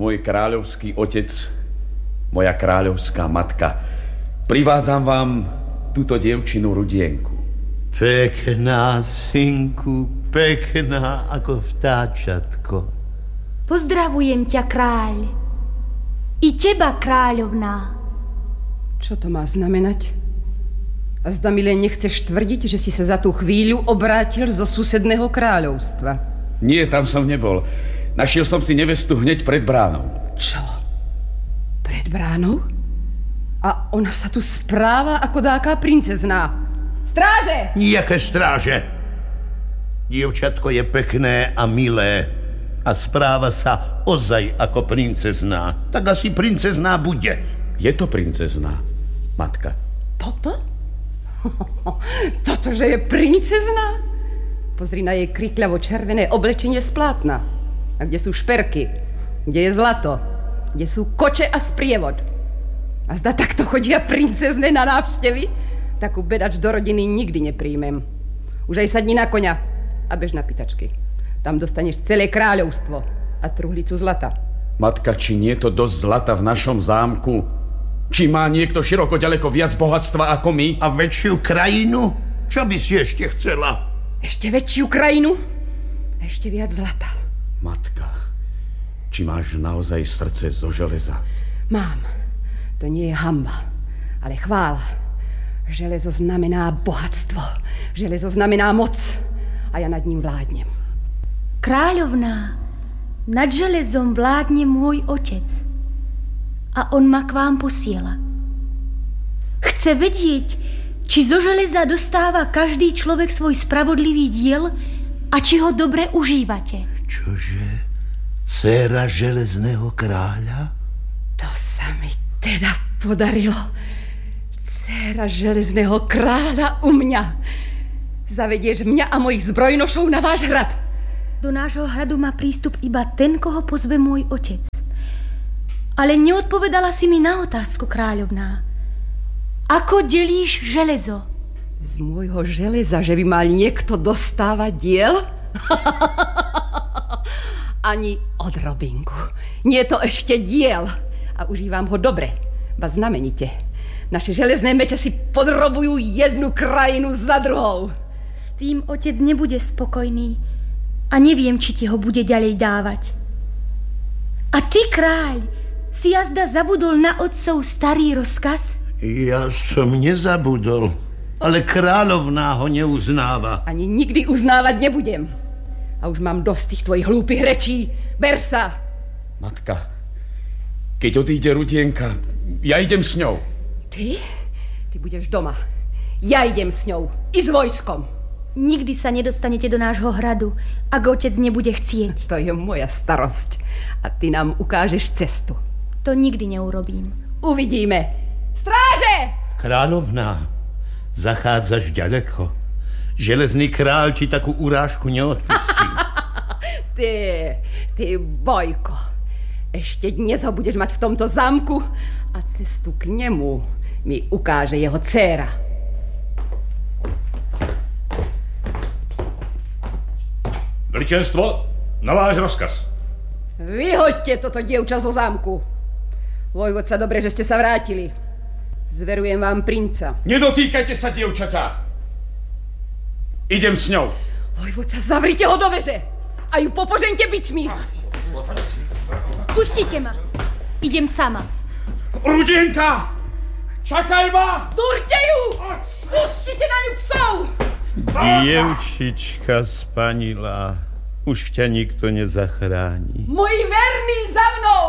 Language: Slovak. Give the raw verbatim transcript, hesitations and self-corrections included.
môj kráľovský otec, moja kráľovská matka, privádzam vám túto dievčinu Rudienku. Pekná, synku, pekná ako vtáčatko. Pozdravujem ťa, kráľ. I teba, kráľovná. Čo to má znamenať? A zda mi len nechceš tvrdiť, že si sa za tú chvíľu obrátil zo susedného kráľovstva? Nie, tam som nebol. Našiel som si nevestu hneď pred bránou. Čo? Pred bránou? A ona sa tu správa ako dáká princezná. Stráže! Nijaké stráže. Dievčatko je pekné a milé a správa sa ozaj ako princezná. Tak asi princezná bude. Je to princezná, matka. Toto? Toto, že je princezná? Pozri na jej krikľavo červené oblečenie z plátna. A kde sú šperky? Kde je zlato? Kde sú koče a sprievod? A zda takto chodia princezné na návštevy? Takú bedač do rodiny nikdy nepríjmem. Už aj sadni na koňa a bež na pýtačky. Tam dostaneš celé kráľovstvo a truhlicu zlata. Matka, či nie je to dosť zlata v našom zámku? Či má niekto široko ďaleko viac bohatstva ako my? A väčšiu krajinu? Čo by si ešte chcela? Ešte väčšiu krajinu? A ešte viac zlata. Matka, či máš naozaj srdce zo železa? Mám. To nie je hanba, ale chvála. Železo znamená bohatstvo. Železo znamená moc. A ja nad ním vládnem. Kráľovná, nad železom vládne môj otec. A on ma k vám posiela. Chce vedieť, či zo železa dostáva každý človek svoj spravodlivý diel a či ho dobre užívate. Čože? Dcéra železného kráľa? To sa mi teda podarilo. Dcéra železného kráľa u mňa. Zavedieš mňa a mojich zbrojnošov na váš hrad. Do nášho hradu má prístup iba ten, koho pozve môj otec. Ale neodpovedala si mi na otázku, kráľovná. Ako delíš železo? Z môjho železa, že by mal niekto dostávať diel? Ani odrobinku. Nie je to ešte diel. A užívam ho dobre, ba znamenite. Naše železné meče si podrobujú jednu krajinu za druhou. S tým otec nebude spokojný a neviem, či ti ho bude ďalej dávať. A ty, kráľ, si jazda zabudol na otcov starý rozkaz? Ja som nezabudol, ale kráľovná ho neuznáva. Ani nikdy uznávať nebudem. A už mám dosť tých tvojich hlúpych rečí. Ber sa! Matka, keď odíde Rudienka, ja idem s ňou. Ty? Ty budeš doma. Ja idem s ňou. I s vojskom. Nikdy sa nedostanete do nášho hradu, ak otec nebude chcieť. To je moja starosť. A ty nám ukážeš cestu. To nikdy neurobím. Uvidíme. Stráže! Kráľovná, zachádzaš ďaleko. Železný kráľ ti takú urážku neodpustí. Ty, ty Bojko. Ešte dnes ho budeš mať v tomto zámku a cestu k nemu mi ukáže jeho dcéra. Veličenstvo, na váš rozkaz. Vyhoďte toto dievča zo zámku. Vojvodca, dobre, že ste sa vrátili. Zverujem vám princa. Nedotýkajte sa, dievčatá. Idem s ňou. Vojvodca, zavrite ho do veže a ju popožeňte bičmi. Pustite ma. Idem sama. Rudienka! Čakaj ma! Durte ju! Pustite na ňu psov! Dievčička spanilá, už ťa nikto nezachráni. Moji verní za mnou!